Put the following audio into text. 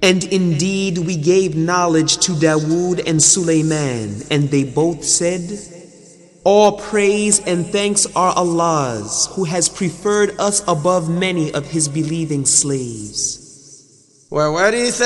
And indeed we gave knowledge to Dawood and Sulaiman, and they both said, all praise and thanks are Allah's, who has preferred us above many of His believing slaves.